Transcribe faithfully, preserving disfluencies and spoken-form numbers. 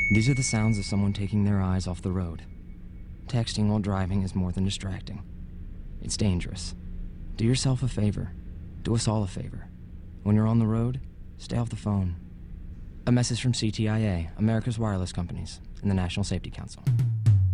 These are the sounds of someone taking their eyes off the road. Texting while driving is more than distracting. It's dangerous. Do yourself a favor. Do us all a favor. When you're on the road, stay off the phone. A message from C T I A, America's Wireless Companies, and the National Safety Council.